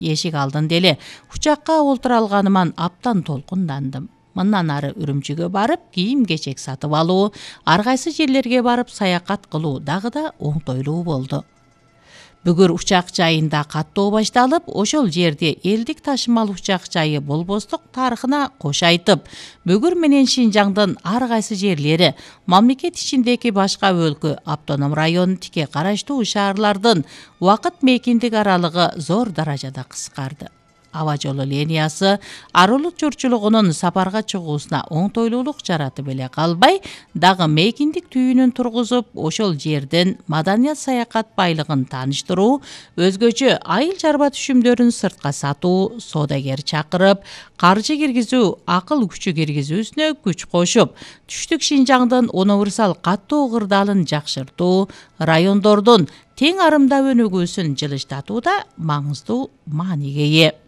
Эшик алдында эле учакка олтура алганыман абдан толкундандым. Мындан ары Үрүмчүгө барып кийим-кечек сатып алуу, ар кайсы жерлерге барып саякат кылуу дагы да оңтойлуу болду. Бүгүр учак жайында каттоо башталып, ошол жерде элдик ташымал учак жайы болбостук тарыхына кош айтып, Бүгүр менен Шинжаңдын ар кайсы жерлери, мамлекет ичиндеги башка өлкө, автоном район тике караштуу шаарлардын убакыт мейкиндик аралыгы зор даражада кыскарды. Аба жолу линиясы арулук журчулугунун сапарга чыгуусуна оңтойлуулук жаратып эле калбай, дагы мейкиндик түйүнүн тургузуп, ошол жердин маданият саякат байлыгын тааныштыруу, өзгөчө айыл чарба түшүмдөрүн сыртка сатуу, соодагер чакырып, каржы киргизүү, акыл күчү киргизүүсүнө күч кошуп, түштүк Шинжаңдын универсал каттоо кырдаалын жакшыртуу, райондордун тең арымдаа өнүгүүсүн жылыштатууда маңыздуу мааниге ээ.